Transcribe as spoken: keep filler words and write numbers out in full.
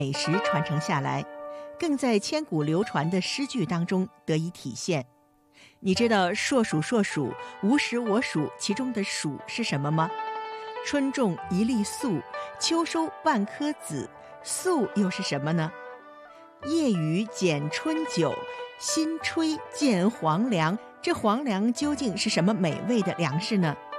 美食传承下来，更在千古流传的诗句当中得以体现。你知道硕鼠硕鼠，无食我黍其中的黍是什么吗？春种一粒粟，秋收万颗子，粟又是什么呢？夜雨剪春韭，新炊见黄粱。这黄粱究竟是什么美味的粮食呢？